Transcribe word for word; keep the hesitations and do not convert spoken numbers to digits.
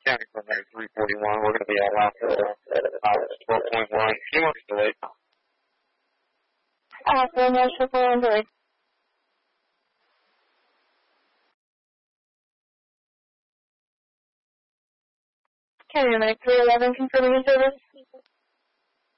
County Primary three forty-one. We're going to be at Alpha uh, twelve point one. Few months delayed. Alpha, National four hundred. County Primary three eleven, confirming your service.